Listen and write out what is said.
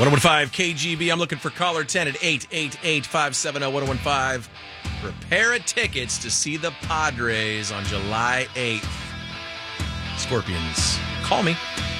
1015 KGB. I'm looking for caller 10 at 888-570-1015 for a pair of tickets to see the Padres on July 8th. Scorpions, call me.